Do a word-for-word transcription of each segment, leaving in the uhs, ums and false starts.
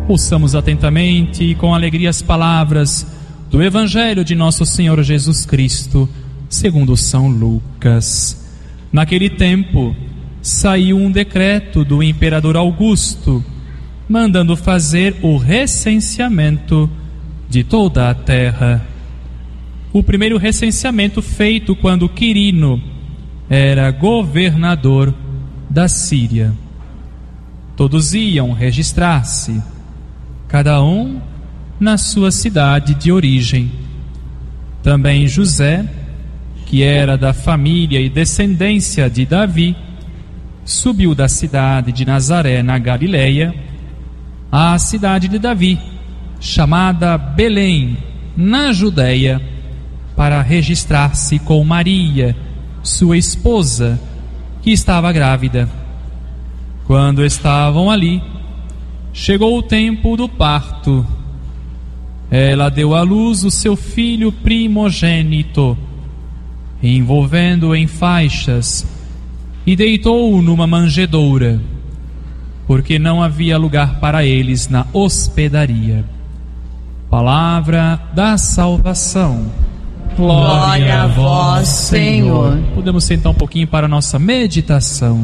Ouçamos atentamente e com alegria as palavras do Evangelho de nosso Senhor Jesus Cristo, segundo São Lucas. Naquele tempo, saiu um decreto do imperador Augusto, mandando fazer o recenseamento de toda a terra. O primeiro recenseamento feito quando Quirino era governador da Síria. Todos iam registrar-se, cada um na sua cidade de origem. Também José, que era da família e descendência de Davi, subiu da cidade de Nazaré, na Galileia, à cidade de Davi, chamada Belém, na Judeia, para registrar-se com Maria, sua esposa, que estava grávida. Quando estavam ali, chegou o tempo do parto. Ela deu à luz o seu filho primogênito, envolvendo-o em faixas, e deitou-o numa manjedoura, porque não havia lugar para eles na hospedaria. Palavra da salvação. Glória a vós, Senhor. Podemos sentar um pouquinho para a nossa meditação.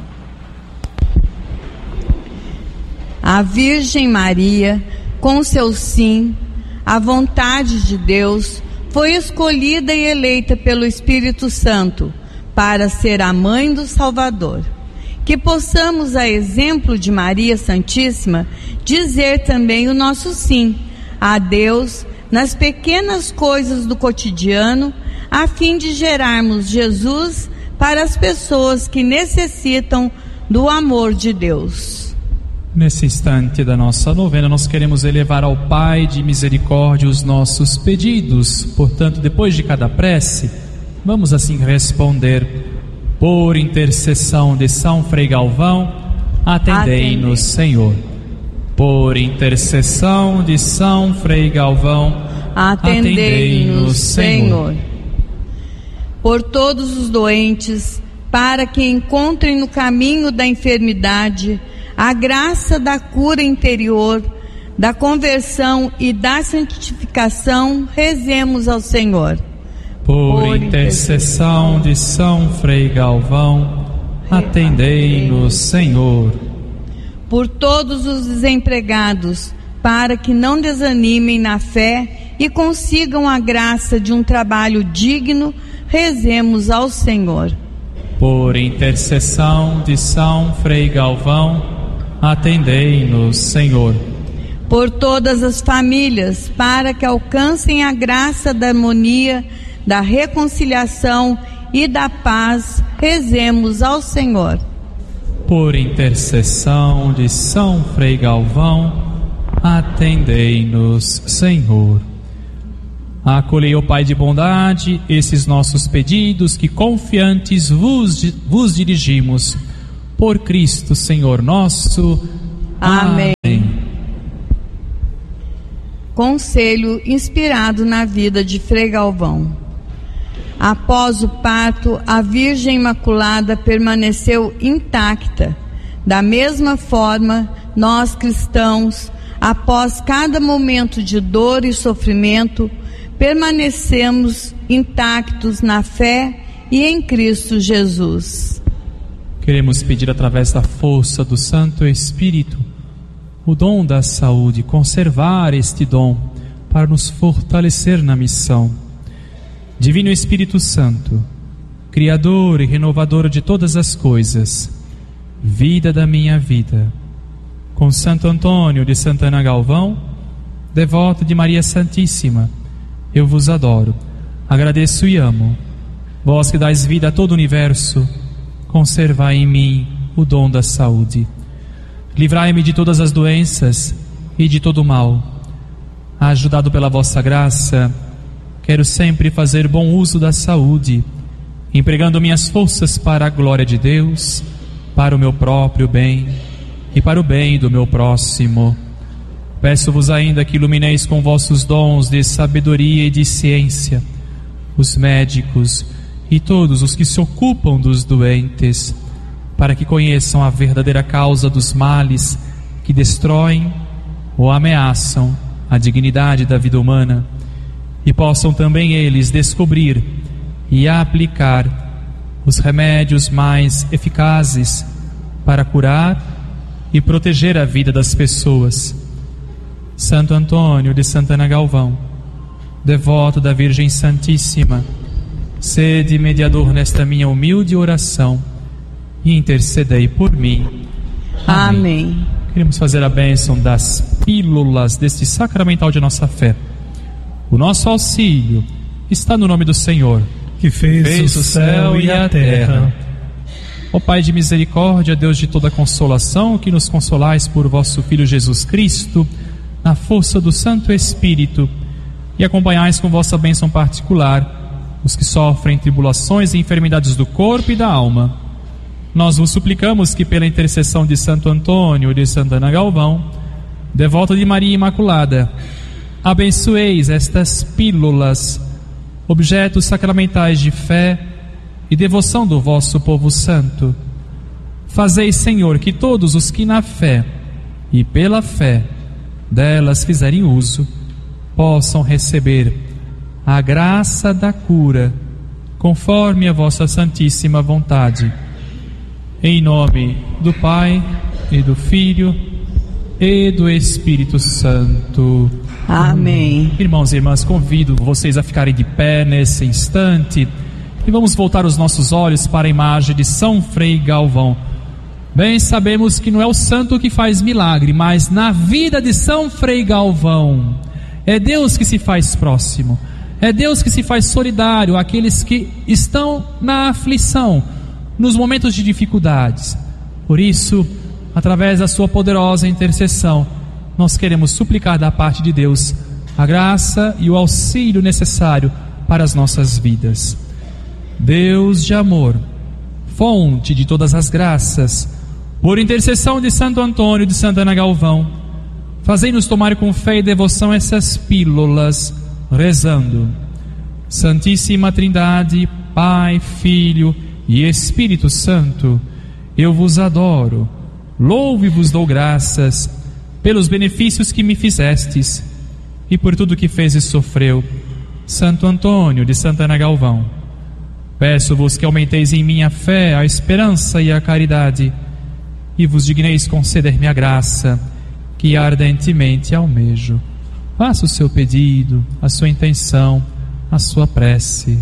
A Virgem Maria, com seu sim, à vontade de Deus, foi escolhida e eleita pelo Espírito Santo para ser a mãe do Salvador. Que possamos, a exemplo de Maria Santíssima, dizer também o nosso sim a Deus nas pequenas coisas do cotidiano, a fim de gerarmos Jesus para as pessoas que necessitam do amor de Deus. Nesse instante da nossa novena, nós queremos elevar ao Pai de misericórdia os nossos pedidos. Portanto, depois de cada prece, vamos assim responder: por intercessão de São Frei Galvão, atendei-nos, Senhor. Por intercessão de São Frei Galvão, atendei-nos, Senhor. Por todos os doentes, para que encontrem no caminho da enfermidade a graça da cura interior, da conversão e da santificação, rezemos ao Senhor. Por, Por intercessão de São Frei Galvão, atendei-nos, Senhor. Por todos os desempregados, para que não desanimem na fé e consigam a graça de um trabalho digno, rezemos ao Senhor. Por intercessão de São Frei Galvão, atendei-nos, Senhor. Por todas as famílias, para que alcancem a graça da harmonia, da reconciliação e da paz, rezemos ao Senhor. Por intercessão de São Frei Galvão, atendei-nos, Senhor. Acolhei, ó Pai de bondade, esses nossos pedidos que confiantes vos, vos dirigimos. Por Cristo, Senhor nosso. Amém. Amém. Conselho inspirado na vida de Frei Galvão. Após o parto, a Virgem Imaculada permaneceu intacta. Da mesma forma, nós cristãos, após cada momento de dor e sofrimento, permanecemos intactos na fé e em Cristo Jesus. Queremos pedir através da força do Santo Espírito o dom da saúde, conservar este dom para nos fortalecer na missão. Divino Espírito Santo, Criador e renovador de todas as coisas, vida da minha vida, com Santo Antônio de Santana Galvão, devoto de Maria Santíssima, eu vos adoro, agradeço e amo. Vós que dais vida a todo o universo, conservai em mim o dom da saúde. Livrai-me de todas as doenças e de todo o mal. Ajudado pela vossa graça, quero sempre fazer bom uso da saúde, empregando minhas forças para a glória de Deus, para o meu próprio bem e para o bem do meu próximo. Peço-vos ainda que ilumineis com vossos dons de sabedoria e de ciência os médicos e todos os que se ocupam dos doentes, para que conheçam a verdadeira causa dos males que destroem ou ameaçam a dignidade da vida humana, e possam também eles descobrir e aplicar os remédios mais eficazes para curar e proteger a vida das pessoas. Santo Antônio de Santana Galvão, devoto da Virgem Santíssima, sede mediador nesta minha humilde oração e intercedei por mim. Amém. Amém. Queremos fazer a bênção das pílulas deste sacramental de nossa fé. O nosso auxílio está no nome do Senhor, que fez, fez o céu e a terra. Ó Pai de misericórdia, Deus de toda consolação, que nos consolais por vosso Filho Jesus Cristo, na força do Santo Espírito, e acompanhais com vossa bênção particular os que sofrem tribulações e enfermidades do corpo e da alma. Nós vos suplicamos que, pela intercessão de Santo Antônio de Santana Galvão, devoto de Maria Imaculada, abençoeis estas pílulas, objetos sacramentais de fé e devoção do vosso povo santo. Fazei, Senhor, que todos os que na fé e pela fé delas fizerem uso, possam receber a graça da cura, conforme a vossa santíssima vontade. Em nome do Pai, e do Filho, e do Espírito Santo. Amém. Irmãos e irmãs, convido vocês a ficarem de pé nesse instante e vamos voltar os nossos olhos para a imagem de São Frei Galvão. Bem sabemos que não é o santo que faz milagre, mas na vida de São Frei Galvão é Deus que se faz próximo, é Deus que se faz solidário àqueles que estão na aflição, nos momentos de dificuldades. Por isso, através da sua poderosa intercessão, nós queremos suplicar da parte de Deus a graça e o auxílio necessário para as nossas vidas. Deus de amor, fonte de todas as graças, por intercessão de Santo Antônio de Santana Galvão, fazei-nos tomar com fé e devoção essas pílulas, rezando: Santíssima Trindade, Pai, Filho e Espírito Santo, eu vos adoro, louvo e vos dou graças pelos benefícios que me fizestes e por tudo que fez e sofreu Santo Antônio de Santana Galvão. Peço-vos que aumenteis em mim a fé, a esperança e a caridade, e vos digneis conceder-me a graça que ardentemente almejo. Faça o seu pedido, a sua intenção, a sua prece.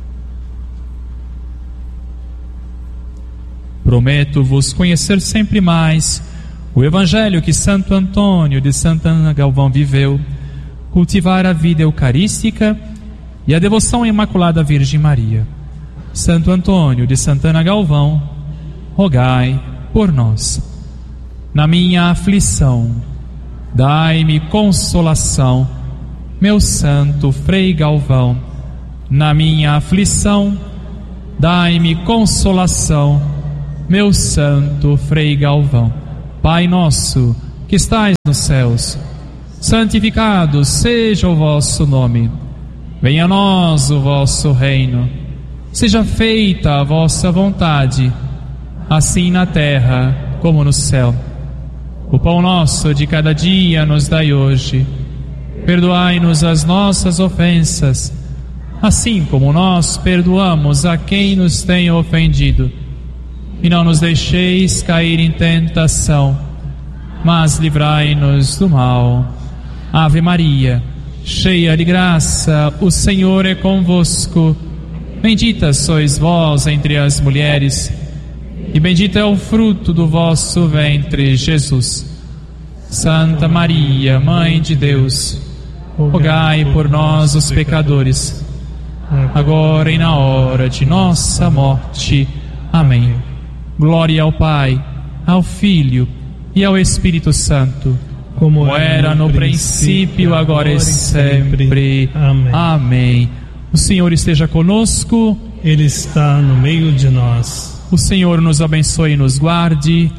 Prometo-vos conhecer sempre mais o Evangelho que Santo Antônio de Santana Galvão viveu, cultivar a vida eucarística e a devoção à Imaculada Virgem Maria. Santo Antônio de Santana Galvão, rogai por nós. Na minha aflição, dai-me consolação, meu Santo Frei Galvão. Na minha aflição, dai-me consolação, meu Santo Frei Galvão. Pai nosso, que estais nos céus, santificado seja o vosso nome. Venha a nós o vosso reino. Seja feita a vossa vontade, assim na terra como no céu. O pão nosso de cada dia nos dai hoje. Perdoai-nos as nossas ofensas, assim como nós perdoamos a quem nos tem ofendido. E não nos deixeis cair em tentação, mas livrai-nos do mal. Ave Maria, cheia de graça, o Senhor é convosco. Bendita sois vós entre as mulheres, e bendito é o fruto do vosso ventre, Jesus. Santa Maria, Mãe de Deus, rogai por nós, os pecadores, agora e na hora de nossa morte. Amém. Glória ao Pai, ao Filho e ao Espírito Santo, como era no princípio, agora e sempre. Amém. Amém. O Senhor esteja conosco. Ele está no meio de nós. O Senhor nos abençoe e nos guarde.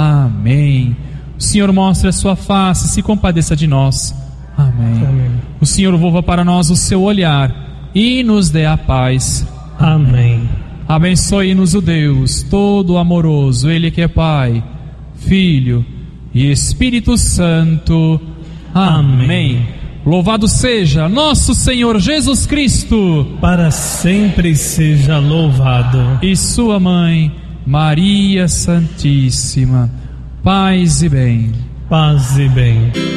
Amém. O Senhor mostre a sua face e se compadeça de nós. Amém. Amém. O Senhor volva para nós o seu olhar e nos dê a paz. Amém. Abençoe-nos o Deus todo amoroso, Ele que é Pai, Filho e Espírito Santo. Amém. Louvado seja nosso Senhor Jesus Cristo. Para sempre seja louvado. E sua mãe, Maria Santíssima. Paz e bem. Paz e bem.